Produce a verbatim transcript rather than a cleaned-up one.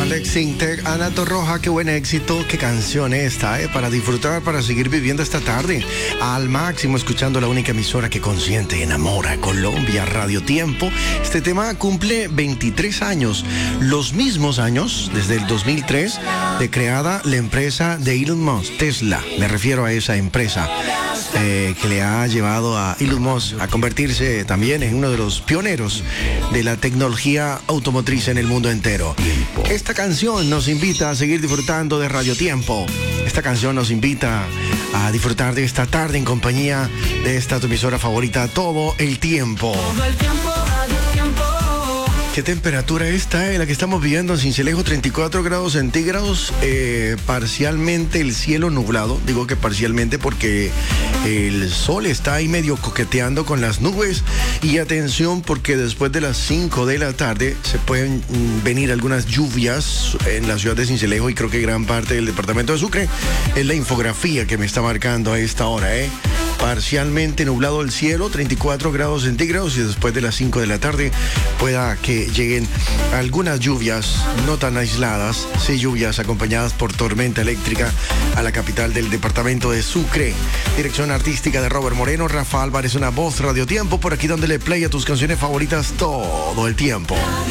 Alex Sintek, Ana Torroja, qué buen éxito, qué canción esta, ¿eh? Para disfrutar, para seguir viviendo esta tarde al máximo, escuchando la única emisora que consiente y enamora, Colombia, Radio Tiempo. Este tema cumple veintitrés años, los mismos años, desde el dos mil tres, de creada la empresa de Elon Musk, Tesla. Me refiero a esa empresa eh, que le ha llevado a Elon Musk a convertirse también en uno de los pioneros de la tecnología automotriz en el mundo entero. Esta canción nos invita a seguir disfrutando de Radio Tiempo. Esta canción nos invita a disfrutar de esta tarde en compañía de esta tu emisora favorita todo el tiempo. Todo el tiempo, Radio Tiempo. ¿Qué temperatura esta, eh? La que estamos viviendo en Sincelejo? treinta y cuatro grados centígrados, eh, parcialmente el cielo nublado. Digo que parcialmente porque el sol está ahí medio coqueteando con las nubes. Y atención, porque después de las cinco de la tarde se pueden mm, venir algunas lluvias en la ciudad de Sincelejo y creo que gran parte del departamento de Sucre. Es la infografía que me está marcando a esta hora, ¿eh? Parcialmente nublado el cielo, treinta y cuatro grados centígrados, y después de las cinco de la tarde pueda que lleguen algunas lluvias no tan aisladas, sí, lluvias acompañadas por tormenta eléctrica a la capital del departamento de Sucre. Dirección artística de Robert Moreno, Rafa Álvarez, una voz Radio Tiempo, por aquí dándole play a tus canciones favoritas todo el tiempo.